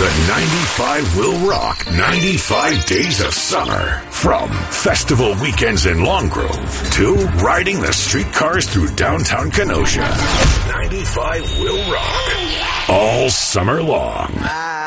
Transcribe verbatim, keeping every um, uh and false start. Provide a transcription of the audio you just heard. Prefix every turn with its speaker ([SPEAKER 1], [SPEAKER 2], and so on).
[SPEAKER 1] The ninety-five will rock ninety-five days of summer. From festival weekends in Long Grove to riding the streetcars through downtown Kenosha. ninety-five will rock all summer long.